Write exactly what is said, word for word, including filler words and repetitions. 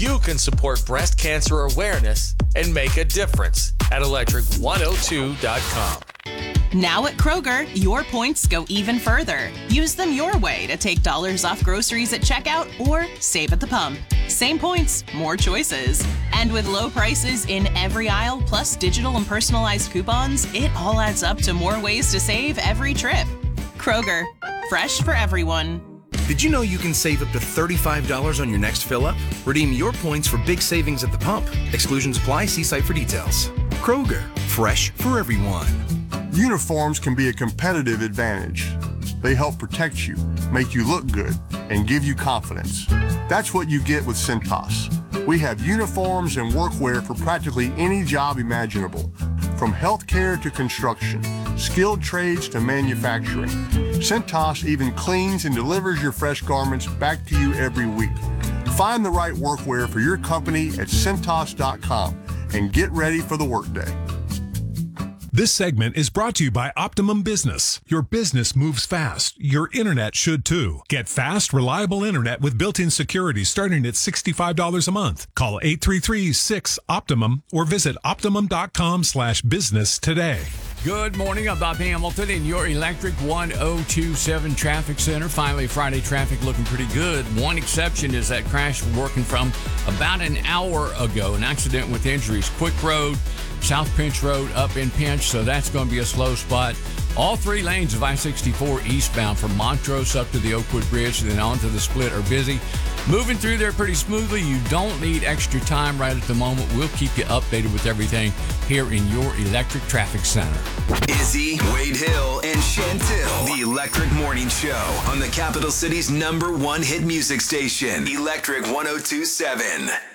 you can support breast cancer awareness and make a difference at electric one oh two dot com. Now at Kroger, your points go even further. Use them your way to take dollars off groceries at checkout or save at the pump. Same points, more choices. And with low prices in every aisle, plus digital and personalized coupons, it all adds up to more ways to save every trip. Kroger, fresh for everyone. Did you know you can save up to thirty-five dollars on your next fill-up? Redeem your points for big savings at the pump. Exclusions apply. See site for details. Kroger, fresh for everyone. Uniforms can be a competitive advantage. They help protect you, make you look good, and give you confidence. That's what you get with Cintas. We have uniforms and workwear for practically any job imaginable, from healthcare to construction, skilled trades to manufacturing. Cintas even cleans and delivers your fresh garments back to you every week. Find the right workwear for your company at Cintas dot com and get ready for the workday. This segment is brought to you by Optimum Business. Your business moves fast. Your internet should too. Get fast, reliable internet with built-in security starting at sixty-five dollars a month. Call eight three three, six, Optimum or visit optimum.com slash business today. Good morning. I'm Bob Hamilton in your Electric one oh two seven Traffic Center. Finally, Friday traffic looking pretty good. One exception is that crash we're working from about an hour ago. An accident with injuries. Quick Road, South Pinch Road up in Pinch, so that's going to be a slow spot. All three lanes of I sixty-four eastbound from Montrose up to the Oakwood Bridge and then onto the Split are busy. Moving through there pretty smoothly. You don't need extra time right at the moment. We'll keep you updated with everything here in your Electric Traffic Center. Izzy, Wade Hill, and Chantil. The Electric Morning Show on the capital city's number one hit music station, Electric one oh two seven.